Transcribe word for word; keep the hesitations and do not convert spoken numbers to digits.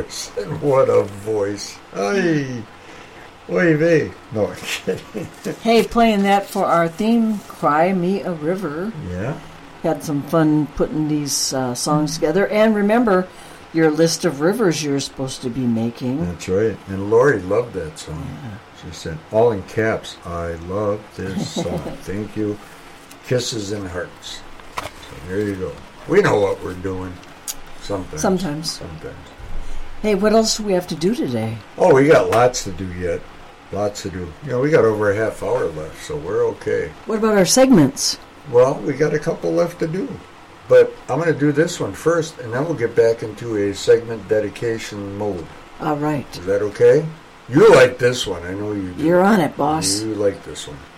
voice. And what a voice. Ay, oy vey. No, I'm kidding. Hey, playing that for our theme, Cry Me a River. Yeah. Had some fun putting these uh, songs together. And remember, your list of rivers you're supposed to be making. That's right. And Lori loved that song. Yeah. She said, all in caps, I love this song. Thank you. Kisses and hearts. So there you go. We know what we're doing. Sometimes. Sometimes. Sometimes. Hey, what else do we have to do today? Oh, we got lots to do yet. Lots to do. You know, we got over a half hour left, so we're okay. What about our segments? Well, we got a couple left to do. But I'm going to do this one first, and then we'll get back into a segment dedication mode. All right. Is that okay? You like this one. I know you do. You're on it, boss. You like this one.